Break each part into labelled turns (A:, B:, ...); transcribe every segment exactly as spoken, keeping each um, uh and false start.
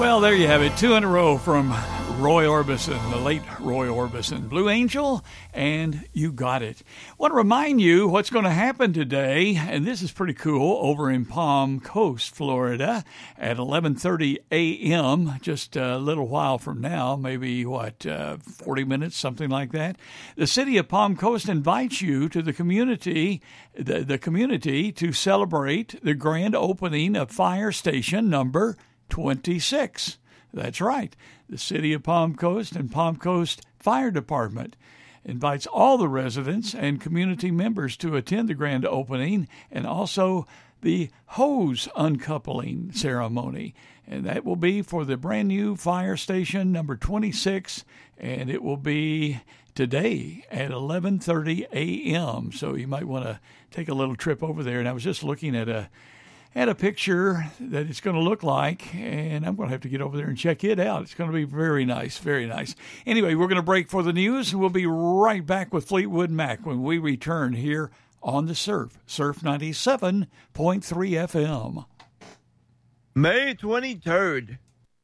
A: Well, there you have it. Two in a row from Roy Orbison, the late Roy Orbison. Blue Angel, and you got it. I want to remind you what's going to happen today, and this is pretty cool, over in Palm Coast, Florida, at eleven thirty a.m., just a little while from now, maybe, what, uh, forty minutes, something like that. The city of Palm Coast invites you to the community, the, the community to celebrate the grand opening of Fire Station number twenty-six. That's right. The City of Palm Coast and Palm Coast Fire Department invites all the residents and community members to attend the grand opening and also the hose uncoupling ceremony. And that will be for the brand new fire station number twenty-six, and it will be today at eleven thirty a.m. So you might want to take a little trip over there. And I was just looking at a Had a picture that it's going to look like, and I'm going to have to get over there and check it out. It's going to be very nice, very nice. Anyway, we're going to break for the news, and we'll be right back with Fleetwood Mac when we return here on the Surf, Surf ninety-seven point three F M.
B: May twenty-third.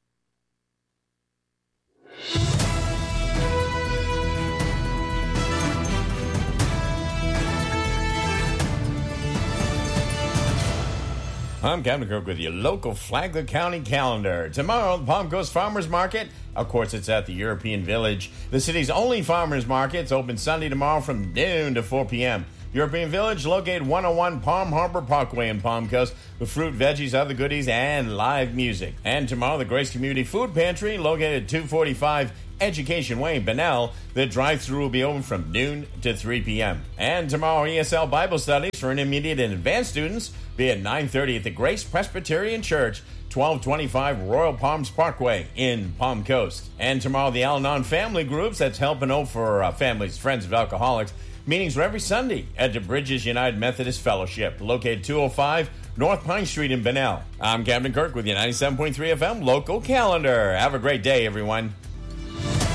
C: I'm Captain Kirk with your local Flagler County calendar. Tomorrow, the Palm Coast Farmers Market. Of course, it's at the European Village. The city's only farmers market. It's open Sunday tomorrow from noon to four p.m. European Village, located one oh one Palm Harbor Parkway in Palm Coast, with fruit, veggies, other goodies, and live music. And tomorrow, the Grace Community Food Pantry, located at two forty-five Education Way, Bunnell. The drive-thru will be open from noon to three p.m. And tomorrow, E S L Bible studies for intermediate and advanced students be at nine thirty at the Grace Presbyterian Church, twelve twenty-five Royal Palms Parkway in Palm Coast. And tomorrow, the Al-Anon family groups, that's helping out for uh, families, friends of alcoholics. Meetings are every Sunday at the Bridges United Methodist Fellowship, located two oh five North Pine Street in Bunnell. I'm Captain Kirk with your ninety-seven point three F M local calendar. Have a great day, everyone.